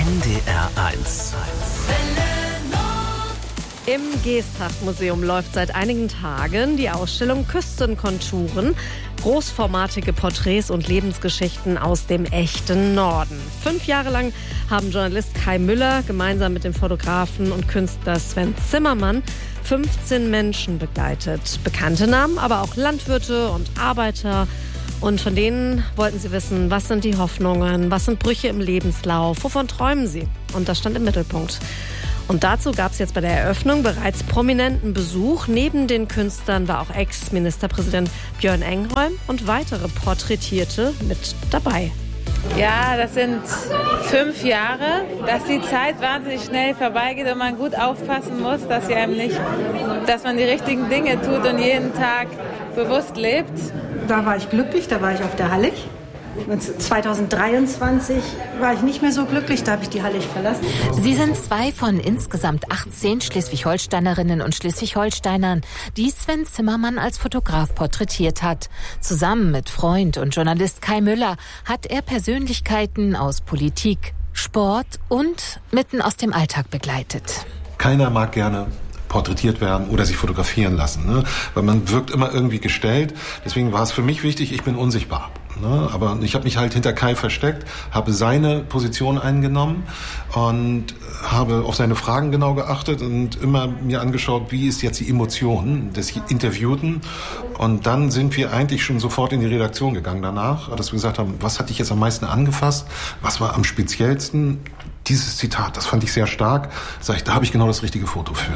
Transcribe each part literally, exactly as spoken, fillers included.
N D R eins. Im Geesthacht-Museum läuft seit einigen Tagen die Ausstellung Küstenkonturen. Großformatige Porträts und Lebensgeschichten aus dem echten Norden. Fünf Jahre lang haben Journalist Kai Müller gemeinsam mit dem Fotografen und Künstler Sven Zimmermann fünfzehn Menschen begleitet. Bekannte Namen, aber auch Landwirte und Arbeiter. Und von denen wollten sie wissen, was sind die Hoffnungen, was sind Brüche im Lebenslauf, wovon träumen sie? Und das stand im Mittelpunkt. Und dazu gab es jetzt bei der Eröffnung bereits prominenten Besuch. Neben den Künstlern war auch Ex-Ministerpräsident Björn Engholm und weitere Porträtierte mit dabei. Ja, das sind fünf Jahre, dass die Zeit wahnsinnig schnell vorbeigeht und man gut aufpassen muss, dass, sie einem nicht, dass man die richtigen Dinge tut und jeden Tag bewusst lebt. Da war ich glücklich, da war ich auf der Hallig. zwanzig dreiundzwanzig war ich nicht mehr so glücklich, da habe ich die Hallig verlassen. Sie sind zwei von insgesamt achtzehn Schleswig-Holsteinerinnen und Schleswig-Holsteinern, die Sven Zimmermann als Fotograf porträtiert hat. Zusammen mit Freund und Journalist Kai Müller hat er Persönlichkeiten aus Politik, Sport und mitten aus dem Alltag begleitet. Keiner mag gerne porträtiert werden oder sich fotografieren lassen, ne? Weil man wirkt immer irgendwie gestellt. Deswegen war es für mich wichtig, ich bin unsichtbar. Ne? Aber ich habe mich halt hinter Kai versteckt, habe seine Position eingenommen und habe auf seine Fragen genau geachtet und immer mir angeschaut, wie ist jetzt die Emotion des Interviewten. Und dann sind wir eigentlich schon sofort in die Redaktion gegangen danach, dass wir gesagt haben, was hat dich jetzt am meisten angefasst, was war am speziellsten. Dieses Zitat, das fand ich sehr stark. Sag ich, da habe ich genau das richtige Foto für.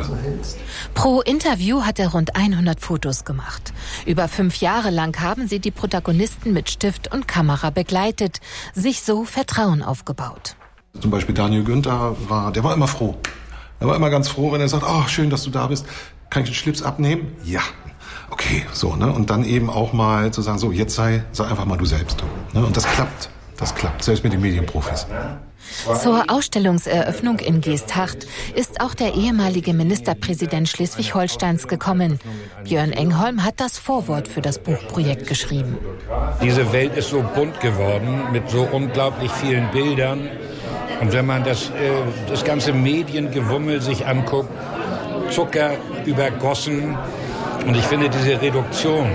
Pro Interview hat er rund hundert Fotos gemacht. Über fünf Jahre lang haben sie die Protagonisten mit Stift und Kamera begleitet, sich so Vertrauen aufgebaut. Zum Beispiel Daniel Günther, war, der war immer froh. Er war immer ganz froh, wenn er sagt, oh, schön, dass du da bist. Kann ich den Schlips abnehmen? Ja. Okay, so, ne? Und dann eben auch mal zu sagen, so, jetzt sei, sei einfach mal du selbst. Ne? Und das klappt. Das klappt, selbst mit den Medienprofis. Zur Ausstellungseröffnung in Geesthacht ist auch der ehemalige Ministerpräsident Schleswig-Holsteins gekommen. Björn Engholm hat das Vorwort für das Buchprojekt geschrieben. Diese Welt ist so bunt geworden mit so unglaublich vielen Bildern. Und wenn man das, äh, das ganze Mediengewummel sich anguckt, Zucker übergossen. Und ich finde diese Reduktion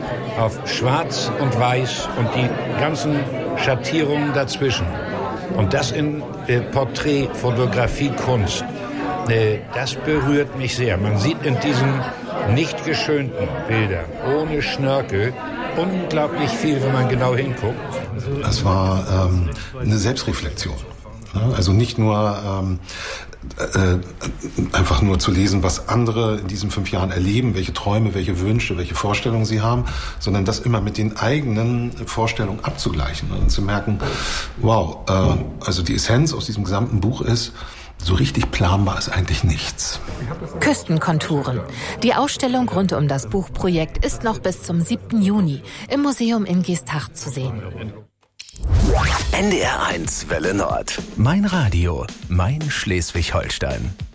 auf Schwarz und Weiß und die ganzen Schattierungen dazwischen. Und das in äh, Porträt, Fotografie, Kunst, äh, das berührt mich sehr. Man sieht in diesen nicht geschönten Bildern, ohne Schnörkel, unglaublich viel, wenn man genau hinguckt. Das war ähm, eine Selbstreflexion. Ja, also nicht nur ähm, äh, einfach nur zu lesen, was andere in diesen fünf Jahren erleben, welche Träume, welche Wünsche, welche Vorstellungen sie haben, sondern das immer mit den eigenen Vorstellungen abzugleichen und zu merken, wow, äh, also die Essenz aus diesem gesamten Buch ist, so richtig planbar ist eigentlich nichts. Küstenkonturen. Die Ausstellung rund um das Buchprojekt ist noch bis zum siebten Juni im Museum in Geesthacht zu sehen. N D R eins Welle Nord. Mein Radio, mein Schleswig-Holstein.